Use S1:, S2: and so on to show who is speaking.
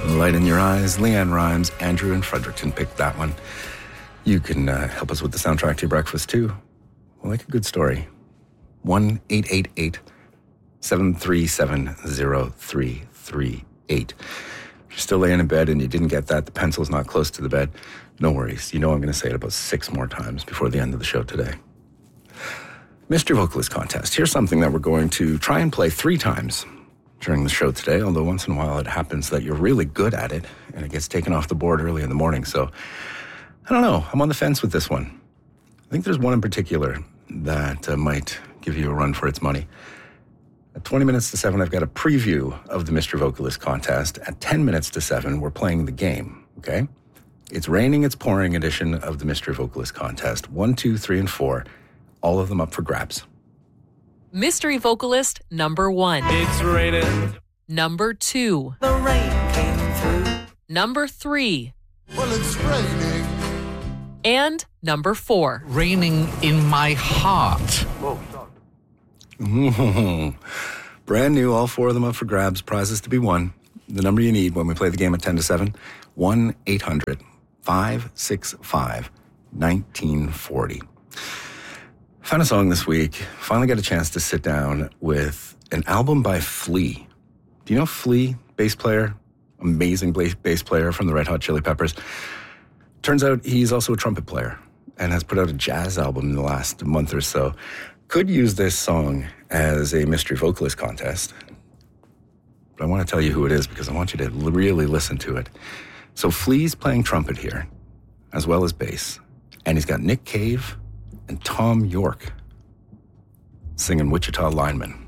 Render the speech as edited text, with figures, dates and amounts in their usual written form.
S1: Light in Your Eyes, Leanne Rimes, Andrew in Fredericton picked that one. You can help us with the soundtrack to your breakfast too. We like a good story. 1-888-737-0338. If you're still laying in bed and you didn't get that, the pencil's not close to the bed, no worries. You know I'm going to say it about 6 more times before the end of the show today. Mystery Vocalist Contest. Here's something that we're going to try and play 3 times during the show today, although once in a while it happens that you're really good at it and it gets taken off the board early in the morning. So, I don't know. I'm on the fence with this one. I think there's one in particular that might give you a run for its money. At 20 minutes to 7, I've got a preview of the Mystery Vocalist Contest. At 10 minutes to 7, we're playing the game, okay? It's raining, it's pouring edition of the Mystery Vocalist Contest. 1, 2, 3, and 4. All of them up for grabs.
S2: Mystery Vocalist number 1.
S3: It's raining.
S2: Number 2.
S3: The rain came through.
S2: Number 3.
S4: Well, it's raining.
S2: And number 4.
S5: Raining in my heart.
S4: Whoa, stop.
S1: Brand new, all 4 of them up for grabs. Prizes to be won. The number you need when we play the game at 10 to 7, 1-800-565-1940. Found a song this week. Finally got a chance to sit down with an album by Flea. Do you know Flea, bass player? Amazing bass player from the Red Hot Chili Peppers. Turns out he's also a trumpet player and has put out a jazz album in the last month or so. Could use this song as a Mystery Vocalist Contest. But I want to tell you who it is because I want you to really listen to it. So Flea's playing trumpet here, as well as bass. And he's got Nick Cave and Tom York singing Wichita Lineman.